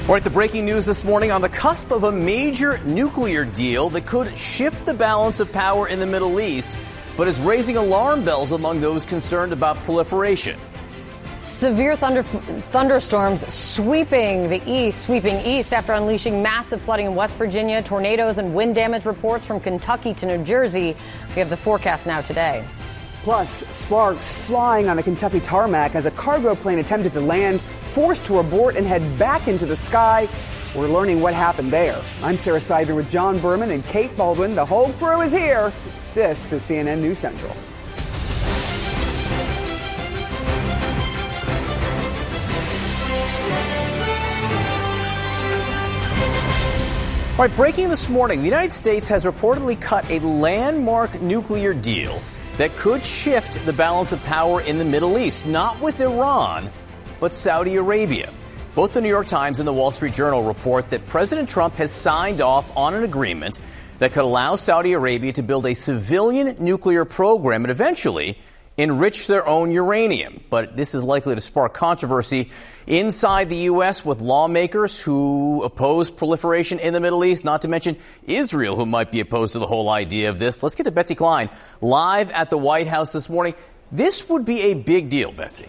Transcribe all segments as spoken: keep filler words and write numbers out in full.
All right, the breaking news this morning on the cusp of a major nuclear deal that could shift the balance of power in the Middle East, but is raising alarm bells among those concerned about proliferation. Severe thunder, thunderstorms sweeping the east, sweeping east after unleashing massive flooding in West Virginia, tornadoes and wind damage reports from Kentucky to New Jersey. We have the forecast now today. Plus, sparks flying on the Kentucky tarmac as a cargo plane attempted to land, forced to abort and head back into the sky. We're learning what happened there. I'm Sarah Sider with John Berman and Kate Baldwin. The whole crew is here. This is C N N News Central. All right, breaking this morning, the United States has reportedly cut a landmark nuclear deal that could shift the balance of power in the Middle East, not with Iran, but Saudi Arabia. Both the New York Times and the Wall Street Journal report that President Trump has signed off on an agreement that could allow Saudi Arabia to build a civilian nuclear program and eventually enrich their own uranium. But this is likely to spark controversy inside the U S with lawmakers who oppose proliferation in the Middle East, not to mention Israel, who might be opposed to the whole idea of this. Let's get to Betsy Klein live at the White House this morning. This would be a big deal, Betsy.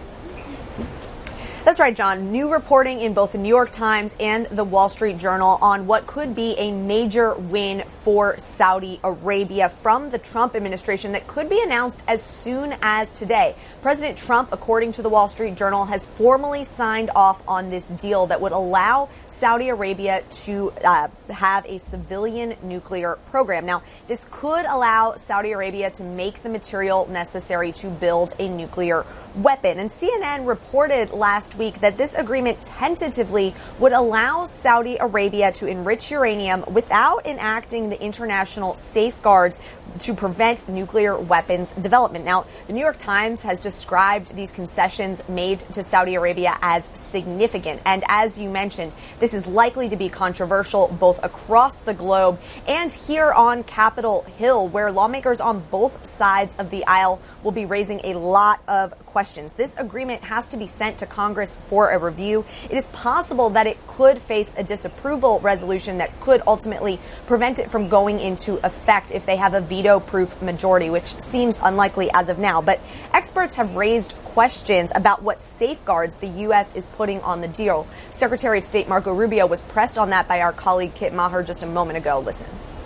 That's right, John. New reporting in both the New York Times and the Wall Street Journal on what could be a major win for Saudi Arabia from the Trump administration that could be announced as soon as today. President Trump, according to the Wall Street Journal, has formally signed off on this deal that would allow Saudi Arabia to uh, have a civilian nuclear program. Now, this could allow Saudi Arabia to make the material necessary to build a nuclear weapon. And C N N reported last week that this agreement tentatively would allow Saudi Arabia to enrich uranium without enacting the international safeguards to prevent nuclear weapons development. Now, the New York Times has described these concessions made to Saudi Arabia as significant. And as you mentioned, this is likely to be controversial both across the globe and here on Capitol Hill, where lawmakers on both sides of the aisle will be raising a lot of questions. This agreement has to be sent to Congress for a review. It is possible that it could face a disapproval resolution that could ultimately prevent it from going into effect if they have a veto-proof majority, which seems unlikely as of now. But experts have raised questions about what safeguards the U S is putting on the deal. Secretary of State Marco Rubio was pressed on that by our colleague Kit Maher just a moment ago. Listen.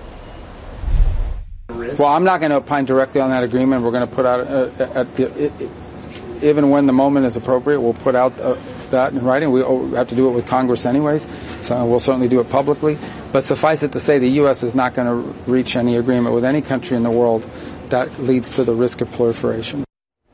Well, I'm not going to opine directly on that agreement. We're going to put out, uh, at the, it, it, even when the moment is appropriate, we'll put out uh, that in writing. We have to do it with Congress anyways, so we'll certainly do it publicly. But suffice it to say, the U S is not going to reach any agreement with any country in the world that leads to the risk of proliferation.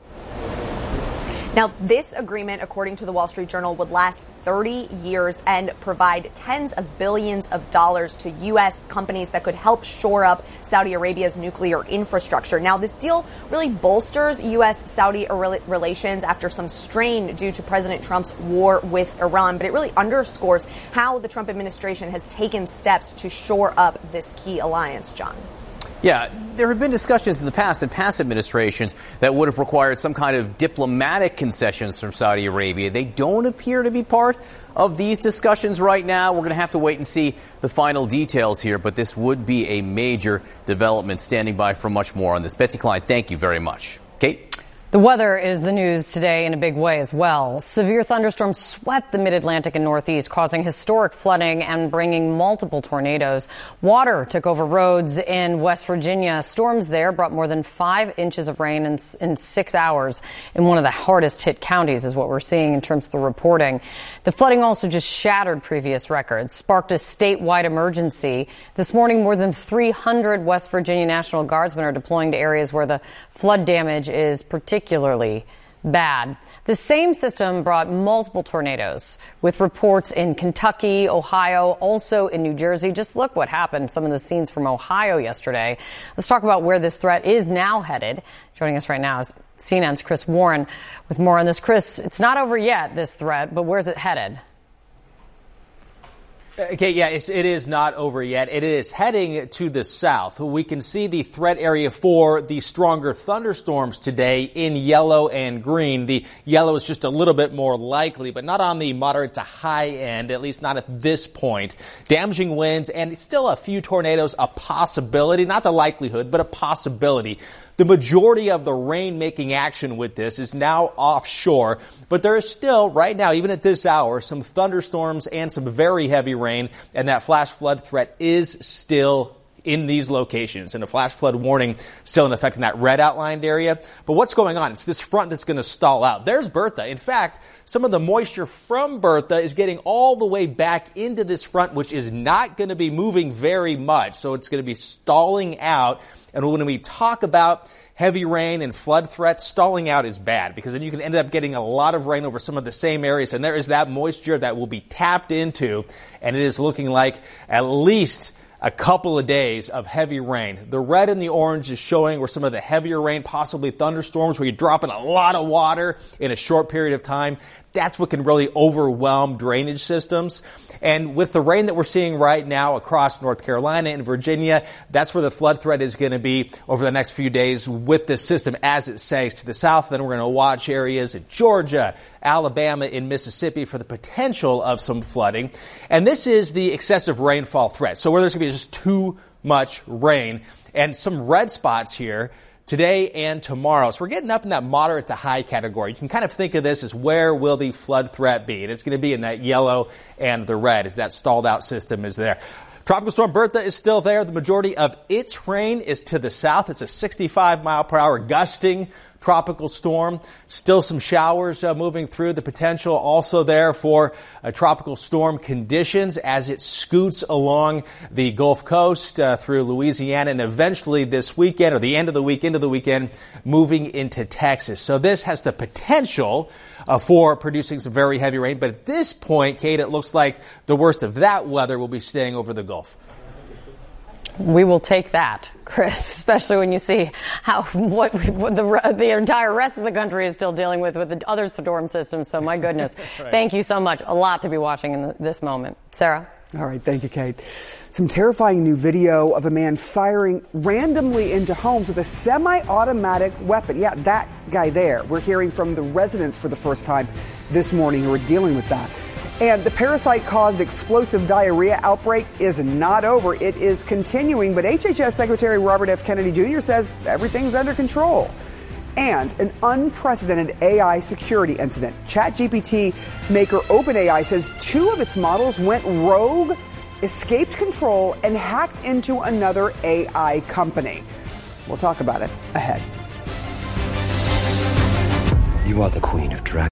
Now, this agreement, according to the Wall Street Journal, would last thirty years and provide tens of billions of dollars to U S companies that could help shore up Saudi Arabia's nuclear infrastructure. Now, this deal really bolsters U S Saudi relations after some strain due to President Trump's war with Iran, but it really underscores how the Trump administration has taken steps to shore up this key alliance, John. Yeah, there have been discussions in the past, in past administrations, that would have required some kind of diplomatic concessions from Saudi Arabia. They don't appear to be part of these discussions right now. We're going to have to wait and see the final details here, but this would be a major development. Standing by for much more on this. Betsy Klein, thank you very much. Kate? The weather is the news today in a big way as well. Severe thunderstorms swept the mid-Atlantic and Northeast, causing historic flooding and bringing multiple tornadoes. Water took over roads in West Virginia. Storms there brought more than five inches of rain in, in six hours in one of the hardest hit counties, is what we're seeing in terms of the reporting. The flooding also just shattered previous records, sparked a statewide emergency. This morning, more than three hundred West Virginia National Guardsmen are deploying to areas where the flood damage is particularly bad. The same system brought multiple tornadoes, with reports in Kentucky, Ohio, also in New Jersey. Just look what happened, some of the scenes from Ohio yesterday. Let's talk about where this threat is now headed. Joining us right now is C N N's Chris Warren with more on this. Chris, it's not over yet, this threat, but where's it headed? Okay, yeah, it's, it is not over yet. It is heading to the south. We can see the threat area for the stronger thunderstorms today in yellow and green. The yellow is just a little bit more likely, but not on the moderate to high end, at least not at this point. Damaging winds and still a few tornadoes, a possibility, not the likelihood, but a possibility. The majority of the rain-making action with this is now offshore, but there is still, right now, even at this hour, some thunderstorms and some very heavy rain, and that flash flood threat is still in these locations, and a flash flood warning still in effect in that red outlined area. But what's going on? It's this front that's going to stall out. There's Bertha. In fact, some of the moisture from Bertha is getting all the way back into this front, which is not going to be moving very much. So it's going to be stalling out. And when we talk about heavy rain and flood threats, stalling out is bad because then you can end up getting a lot of rain over some of the same areas. And there is that moisture that will be tapped into. And it is looking like at least a couple of days of heavy rain. The red and the orange is showing where some of the heavier rain, possibly thunderstorms, where you're dropping a lot of water in a short period of time. That's what can really overwhelm drainage systems. And with the rain that we're seeing right now across North Carolina and Virginia, that's where the flood threat is going to be over the next few days with this system as it sags to the south. Then we're going to watch areas in Georgia, Alabama, and Mississippi for the potential of some flooding. And this is the excessive rainfall threat. So where there's going to be just too much rain and some red spots here today and tomorrow. So we're getting up in that moderate to high category. You can kind of think of this as where will the flood threat be? And it's going to be in that yellow and the red as that stalled out system is there. Tropical storm Bertha is still there. The majority of its rain is to the south. It's a sixty-five mile per hour gusting tropical storm. Still some showers uh, moving through. The potential also there for uh, tropical storm conditions as it scoots along the Gulf Coast uh, through Louisiana and eventually this weekend or the end of the week into the weekend moving into Texas. So this has the potential uh, for producing some very heavy rain. But at this point, Kate, it looks like the worst of that weather will be staying over the Gulf. We will take that, Chris, especially when you see how what, what the the entire rest of the country is still dealing with with the other storm systems. So, my goodness, right. Thank you so much. A lot to be watching in the, this moment. Sarah? All right. Thank you, Kate. Some terrifying new video of a man firing randomly into homes with a semi-automatic weapon. Yeah, that guy there. We're hearing from the residents for the first time this morning who are dealing with that. And the parasite-caused explosive diarrhea outbreak is not over. It is continuing, but H H S Secretary Robert F. Kennedy Junior says everything's under control. And an unprecedented A I security incident. ChatGPT maker OpenAI says two of its models went rogue, escaped control, and hacked into another A I company. We'll talk about it ahead. You are the Queen of Dragons.